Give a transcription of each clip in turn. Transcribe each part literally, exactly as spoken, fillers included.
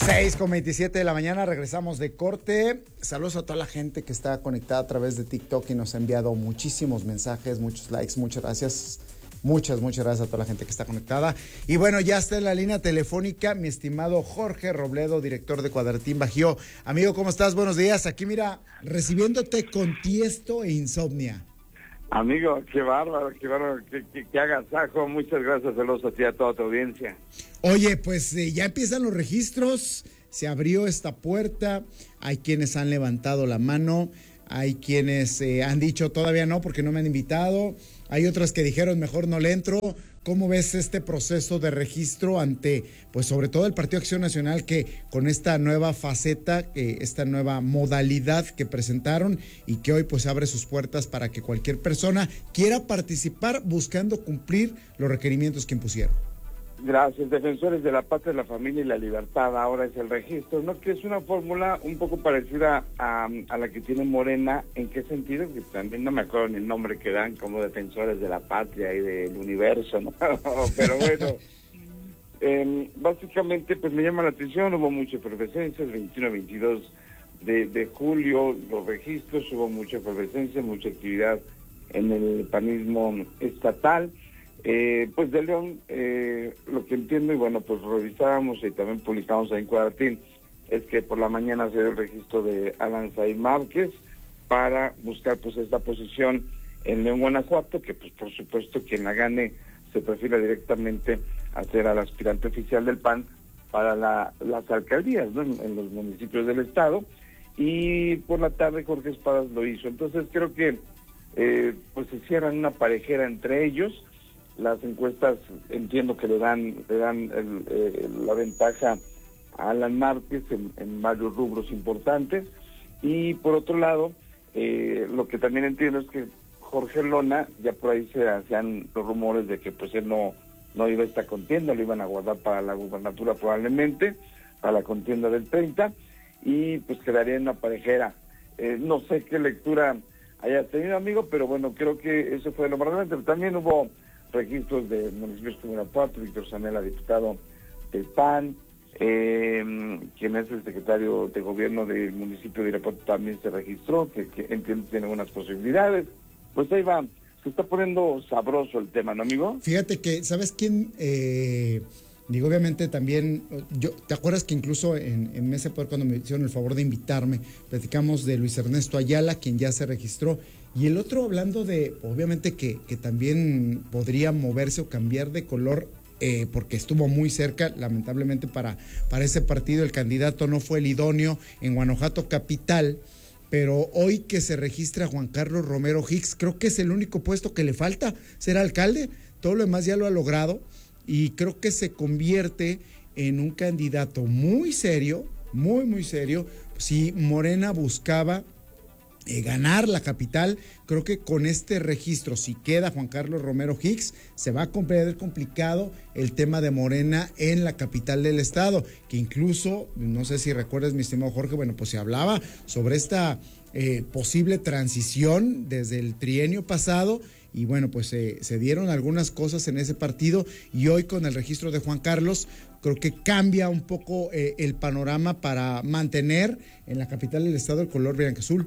seis con veintisiete de la mañana, regresamos de corte. Saludos a toda la gente que está conectada a través de TikTok y nos ha enviado muchísimos mensajes, muchos likes, muchas gracias. Muchas, muchas gracias a toda la gente que está conectada. Y bueno, ya está en la línea telefónica mi estimado Jorge Robledo, director de Cuadratín Bajío. Amigo, ¿cómo estás? Buenos días. Aquí, mira, recibiéndote con tiesto e insomnia. Amigo, qué bárbaro, qué bárbaro, qué, qué, qué agasajo. Muchas gracias, celoso, a ti y a toda tu audiencia. Oye, pues eh, ya empiezan los registros, se abrió esta puerta, hay quienes han levantado la mano, hay quienes eh, han dicho todavía no porque no me han invitado, hay otras que dijeron mejor no le entro. ¿Cómo ves este proceso de registro ante, pues sobre todo el Partido Acción Nacional, que con esta nueva faceta, eh, esta nueva modalidad que presentaron y que hoy pues abre sus puertas para que cualquier persona quiera participar buscando cumplir los requerimientos que impusieron? Gracias. Defensores de la patria, la familia y la libertad, ahora es el registro, ¿no? Que es una fórmula un poco parecida a, a la que tiene Morena. ¿En qué sentido? Que también no me acuerdo ni el nombre que dan, como defensores de la patria y del universo, ¿no? Pero bueno, eh, básicamente pues me llama la atención, hubo mucha efervescencia, el veintiuno a veintidós de, de julio, los registros, hubo mucha efervescencia, mucha actividad en el panismo estatal. Eh, pues de León, eh, lo que entiendo, y bueno, pues revisábamos y también publicamos ahí en Cuadratín, es que por la mañana se dio el registro de Alan Said Márquez para buscar pues esta posición en León, Guanajuato, que pues por supuesto quien la gane se perfila directamente a ser al aspirante oficial del P A N para la, las alcaldías, ¿no? en, en los municipios del estado, y por la tarde Jorge Espadas lo hizo. Entonces creo que eh, pues se cierran una parejera entre ellos. Las encuestas entiendo que le dan le dan el, eh, la ventaja a Alan Márquez en, en varios rubros importantes, y por otro lado eh, lo que también entiendo es que Jorge Lona, ya por ahí se hacían los rumores de que pues él no no iba a esta contienda, lo iban a guardar para la gubernatura probablemente, para la contienda del treinta, y pues quedaría en una parejera. Eh, no sé qué lectura haya tenido, amigo, pero bueno, creo que eso fue lo más relevante. También hubo registros de municipios como Irapuato, Víctor Zanella, diputado del P A N, eh, quien es el secretario de gobierno del municipio de Irapuato también se registró, que, que entiendo tiene unas posibilidades. Pues ahí va, se está poniendo sabroso el tema, ¿no, amigo? Fíjate que, ¿sabes quién? Eh, digo, obviamente también, yo, ¿te acuerdas que incluso en, en Mesa de Poder, cuando me hicieron el favor de invitarme, platicamos de Luis Ernesto Ayala, quien ya se registró? Y el otro hablando de, obviamente, que, que también podría moverse o cambiar de color, eh, porque estuvo muy cerca, lamentablemente para, para ese partido el candidato no fue el idóneo en Guanajuato capital, pero hoy que se registra Juan Carlos Romero Hicks, creo que es el único puesto que le falta ser alcalde, todo lo demás ya lo ha logrado, y creo que se convierte en un candidato muy serio, muy, muy serio. Si Morena buscaba Eh, ganar la capital, creo que con este registro, si queda Juan Carlos Romero Hicks, se va a ver complicado el tema de Morena en la capital del estado, que incluso, no sé si recuerdas, mi estimado Jorge, bueno, pues se hablaba sobre esta eh, posible transición desde el trienio pasado, y bueno, pues eh, se dieron algunas cosas en ese partido, y hoy con el registro de Juan Carlos, creo que cambia un poco eh, el panorama para mantener en la capital del estado el color blanqueazul.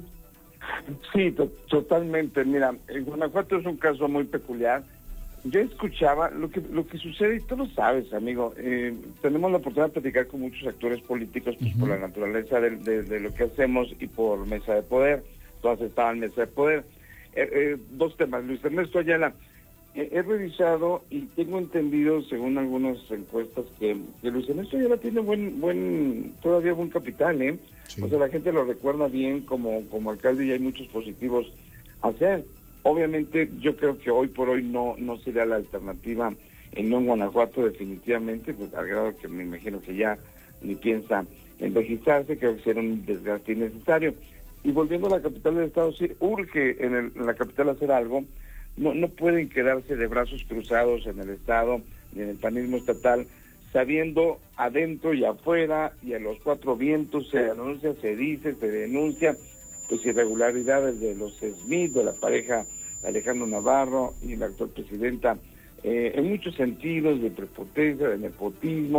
Sí, to- totalmente. Mira, en Guanajuato es un caso muy peculiar. Yo escuchaba lo que lo que sucede, y tú lo sabes, amigo. Eh, tenemos la oportunidad de platicar con muchos actores políticos, pues uh-huh. por la naturaleza de, de, de lo que hacemos y por Mesa de Poder. Todas estaban en Mesa de Poder. Eh, eh, dos temas. Luis Ernesto Ayala, eh, he revisado y tengo entendido, según algunas encuestas, que, que Luis Ernesto Ayala tiene buen, buen, todavía buen capital, ¿eh? Sí. O sea, la gente lo recuerda bien como, como alcalde, y hay muchos positivos hacia él. Obviamente, yo creo que hoy por hoy no, no sería la alternativa en León, Guanajuato, definitivamente, pues al grado que me imagino que ya ni piensa en registrarse, creo que será un desgaste innecesario. Y volviendo a la capital del estado, sí, urge en, el, en la capital hacer algo. No, no pueden quedarse de brazos cruzados en el estado ni en el panismo estatal, sabiendo adentro y afuera y a los cuatro vientos se anuncia, se dice, se denuncia, pues irregularidades de los Smith, de la pareja de Alejandro Navarro y la actual presidenta, eh, en muchos sentidos, de prepotencia, de nepotismo,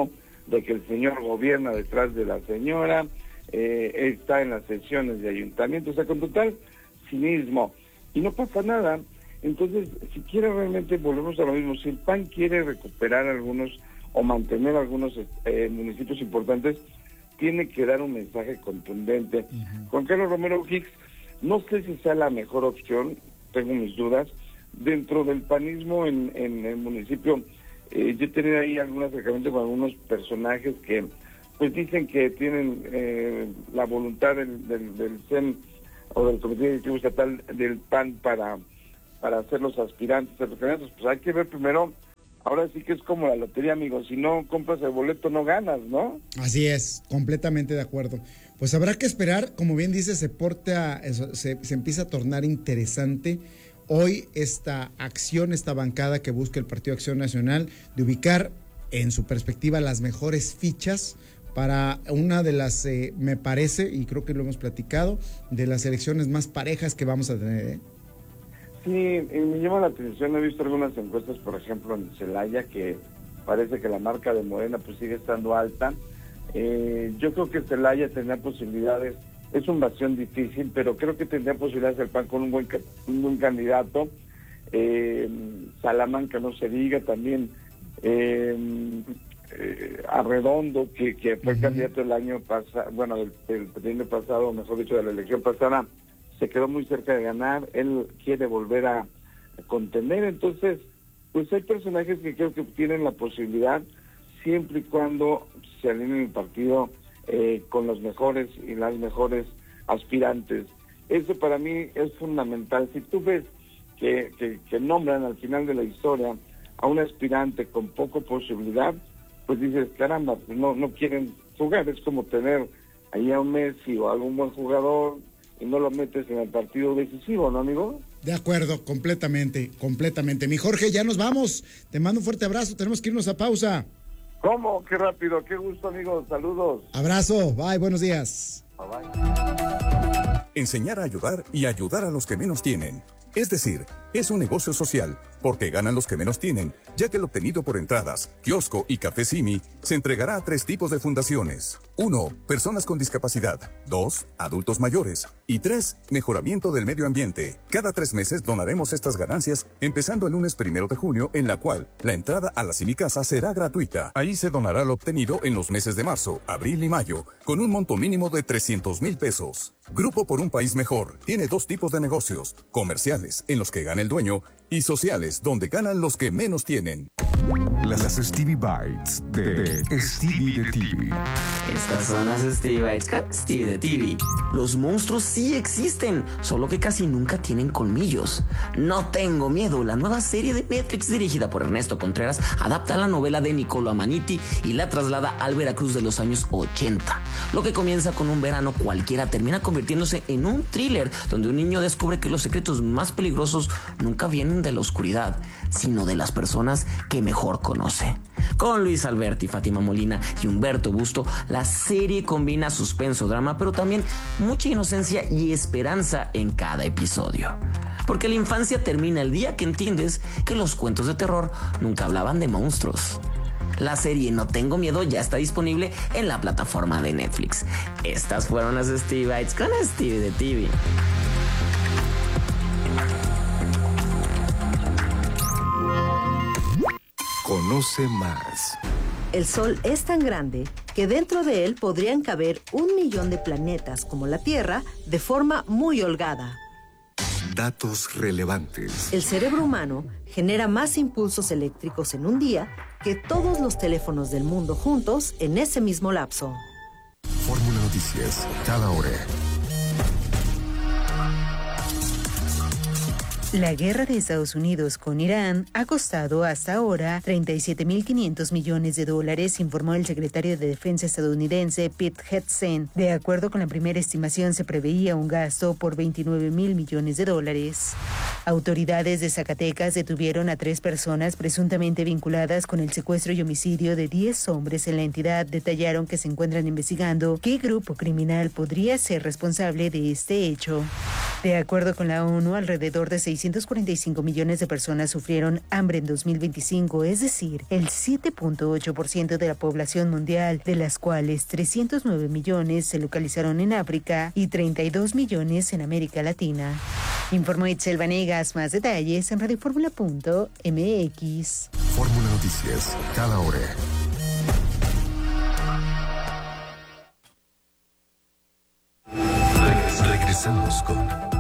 de que el señor gobierna detrás de la señora, eh, está en las sesiones de ayuntamiento, o sea, con total cinismo, y no pasa nada. Entonces, si quiere realmente, volvemos a lo mismo, si el P A N quiere recuperar algunos o mantener algunos eh, municipios importantes, tiene que dar un mensaje contundente. Uh-huh. Juan Carlos Romero Hicks, no sé si sea la mejor opción, tengo mis dudas, dentro del panismo en, en el municipio. Eh, yo he tenido ahí algún acercamiento con algunos personajes que pues dicen que tienen eh, la voluntad del, del, del C E M o del Comité Directivo Estatal del P A N para, para ser los aspirantes a los candidatos. Pues hay que ver primero. Ahora sí que es como la lotería, amigo. Si no compras el boleto, no ganas, ¿no? Así es, completamente de acuerdo. Pues habrá que esperar, como bien dice, se porta, se, se empieza a tornar interesante hoy esta acción, esta bancada que busca el Partido Acción Nacional de ubicar en su perspectiva las mejores fichas para una de las, eh, me parece, y creo que lo hemos platicado, de las elecciones más parejas que vamos a tener, ¿eh? Sí, me llama la atención, he visto algunas encuestas, por ejemplo, en Celaya, que parece que la marca de Morena pues sigue estando alta. Eh, yo creo que Celaya tendría posibilidades, es un bastión difícil, pero creo que tendría posibilidades el P A N con un buen, un buen candidato. Eh, Salamanca, no se diga, también eh, eh, Arredondo, que, que fue uh-huh. candidato el año pasado, bueno, el, el año pasado, mejor dicho, de la elección pasada, se quedó muy cerca de ganar, él quiere volver a, a contender. Entonces, pues hay personajes que creo que tienen la posibilidad, siempre y cuando se alineen el partido eh, con los mejores y las mejores aspirantes. Eso para mí es fundamental. Si tú ves que, que, que nombran al final de la historia a un aspirante con poca posibilidad, pues dices, caramba, pues no, no quieren jugar. Es como tener ahí a un Messi o a algún buen jugador y no lo metes en el partido decisivo, ¿no, amigo? De acuerdo, completamente, completamente. Mi Jorge, ya nos vamos. Te mando un fuerte abrazo, tenemos que irnos a pausa. ¿Cómo? Qué rápido, qué gusto, amigos. Saludos. Abrazo, bye, buenos días. Bye, bye. Enseñar a ayudar y ayudar a los que menos tienen. Es decir, es un negocio social, porque ganan los que menos tienen, ya que el obtenido por entradas, kiosco y café Simi se entregará a tres tipos de fundaciones. Uno, personas con discapacidad. Dos, adultos mayores. Y tres, mejoramiento del medio ambiente. Cada tres meses donaremos estas ganancias, empezando el lunes primero de junio, en la cual la entrada a la Simi Casa será gratuita. Ahí se donará lo obtenido en los meses de marzo, abril y mayo, con un monto mínimo de trescientos mil pesos. Grupo por un País Mejor tiene dos tipos de negocios: comerciales, en los que gana el dueño, y sociales, donde ganan los que menos tienen. Las Stevie Bites de, de Stevie de T V. Estas son las Stevie Bites con Stevie de T V. Los monstruos sí existen, solo que casi nunca tienen colmillos. No tengo miedo, la nueva serie de Netflix dirigida por Ernesto Contreras adapta la novela de Niccolo Amaniti y la traslada al Veracruz de los años ochenta. Lo que comienza con un verano cualquiera termina convirtiéndose en un thriller donde un niño descubre que los secretos más peligrosos nunca vienen de la oscuridad, sino de las personas que mejor conoce. Con Luis Alberti, Fátima Molina y Humberto Busto, la serie combina suspenso, drama, pero también mucha inocencia y esperanza en cada episodio. Porque la infancia termina el día que entiendes que los cuentos de terror nunca hablaban de monstruos. La serie No Tengo Miedo ya está disponible en la plataforma de Netflix. Estas fueron las Stevie Bites con Stevie de T V. Conoce más. El Sol es tan grande que dentro de él podrían caber un millón de planetas como la Tierra de forma muy holgada. Datos relevantes. El cerebro humano genera más impulsos eléctricos en un día que todos los teléfonos del mundo juntos en ese mismo lapso. Fórmula Noticias, cada hora. La guerra de Estados Unidos con Irán ha costado hasta ahora treinta y siete mil quinientos millones de dólares, informó el secretario de Defensa estadounidense Pete Hegseth. De acuerdo con la primera estimación, se preveía un gasto por veintinueve mil millones de dólares. Autoridades de Zacatecas detuvieron a tres personas presuntamente vinculadas con el secuestro y homicidio de diez hombres en la entidad. Detallaron que se encuentran investigando qué grupo criminal podría ser responsable de este hecho. De acuerdo con la ONU, alrededor de seiscientos cuarenta y cinco millones de personas sufrieron hambre en dos mil veinticinco, es decir, el siete punto ocho por ciento de la población mundial, de las cuales trescientos nueve millones se localizaron en África y treinta y dos millones en América Latina. Informó Itzel Vanegas. Más detalles en radioformula punto m x. Fórmula Noticias, cada hora. Regresamos con